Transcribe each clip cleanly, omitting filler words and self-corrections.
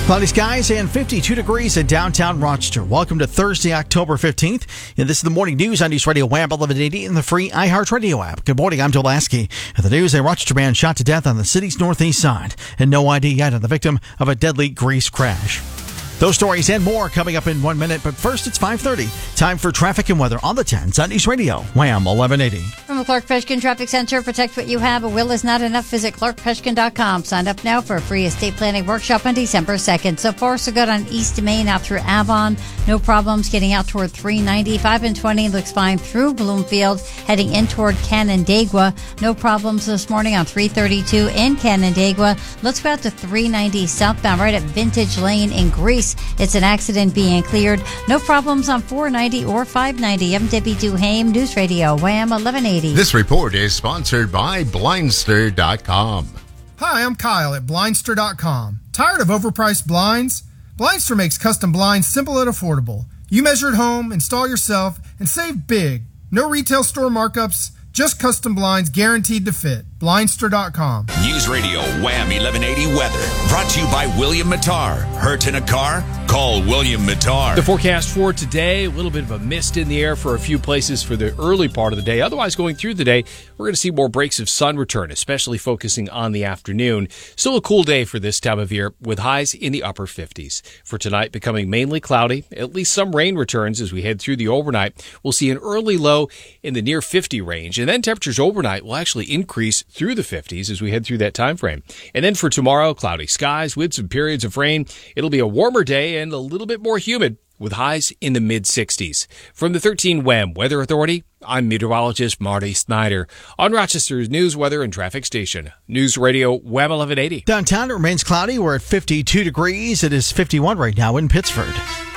Cloudy skies and 52 degrees in downtown Rochester. Welcome to Thursday, October 15th. And this is the morning news on News Radio Wham 1180 and the free iHeartRadio app. Good morning, I'm Joe Lasky. And the news, a Rochester man shot to death on the city's northeast side. And no ID yet on the victim of a deadly grease crash. Those stories and more coming up in 1 minute. But first, it's 5:30. Time for traffic and weather on the 10s on News Radio Wham 1180. From the Clark Peshkin Traffic Center, protect what you have. A will is not enough. Visit clarkpeshkin.com. Sign up now for a free estate planning workshop on December 2nd. So far, so good on East Main out through Avon. No problems getting out toward 390. 5 and 20 looks fine through Bloomfield. Heading in toward Canandaigua. No problems this morning on 332 in Canandaigua. Let's go out to 390 southbound right at Vintage Lane in Greece. It's an accident being cleared. No problems on 490 or 590. I'm Debbie Duhame, News Radio Wham 1180. This report is sponsored by Blindster.com. Hi, I'm Kyle at Blindster.com. Tired of overpriced blinds? Blindster makes custom blinds simple and affordable. You measure at home, install yourself, and save big. No retail store markups, just custom blinds guaranteed to fit. Blindster.com. News Radio Wham 1180 weather. Brought to you by William Mattar. Hurt in a car? Call William Mattar. The forecast for today, a little bit of a mist in the air for a few places for the early part of the day. Otherwise, going through the day, we're going to see more breaks of sun return, especially focusing on the afternoon. Still a cool day for this time of year with highs in the upper 50s. For tonight, becoming mainly cloudy. At least some rain returns as we head through the overnight. We'll see an early low in the near 50 range, and then temperatures overnight will actually increase through the 50s as we head through that time frame. And then for tomorrow, cloudy skies with some periods of rain. It'll be a warmer day and a little bit more humid with highs in the mid-60s. From the 13 WHAM Weather Authority, I'm meteorologist Marty Snyder on Rochester's news, weather, and traffic station. News Radio Wham 1180. Downtown, it remains cloudy. We're at 52 degrees. It is 51 right now in Pittsford.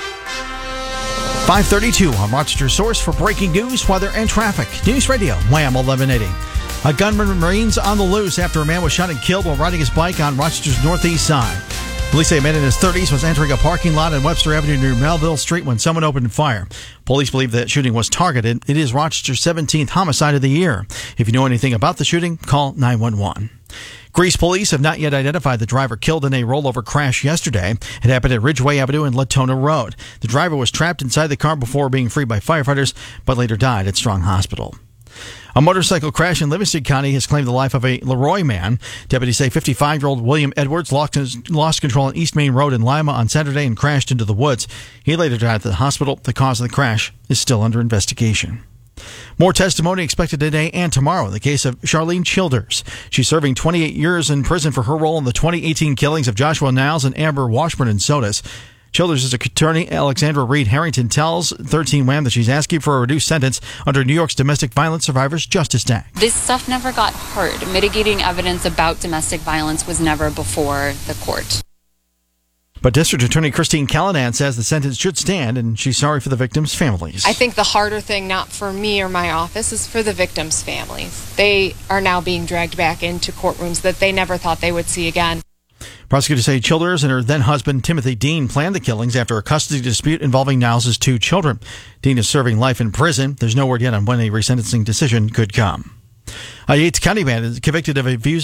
5:32 on Rochester's source for breaking news, weather, and traffic. News Radio Wham 1180. A gunman remains on the loose after a man was shot and killed while riding his bike on Rochester's northeast side. Police say a man in his 30s was entering a parking lot on Webster Avenue near Melville Street when someone opened fire. Police believe that shooting was targeted. It is Rochester's 17th homicide of the year. If you know anything about the shooting, call 911. Greece police have not yet identified the driver killed in a rollover crash yesterday. It happened at Ridgeway Avenue and Latona Road. The driver was trapped inside the car before being freed by firefighters, but later died at Strong Hospital. A motorcycle crash in Livingston County has claimed the life of a Leroy man. Deputies say 55-year-old William Edwards lost control on East Main Road in Lima on Saturday and crashed into the woods. He later died at the hospital. The cause of the crash is still under investigation. More testimony expected today and tomorrow in the case of Charlene Childers. She's serving 28 years in prison for her role in the 2018 killings of Joshua Niles and Amber Washburn in Sodas. Childers' attorney, Alexandra Reed Harrington, tells 13 WHAM that she's asking for a reduced sentence under New York's Domestic Violence Survivors Justice Act. This stuff never got heard. Mitigating evidence about domestic violence was never before the court. But District Attorney Christine Callanan says the sentence should stand, and she's sorry for the victims' families. I think the harder thing, not for me or my office, is for the victims' families. They are now being dragged back into courtrooms that they never thought they would see again. Prosecutors say Childers and her then-husband, Timothy Dean, planned the killings after a custody dispute involving Niles' 2 children. Dean is serving life in prison. There's no word yet on when a resentencing decision could come. A Yates County man is convicted of abuse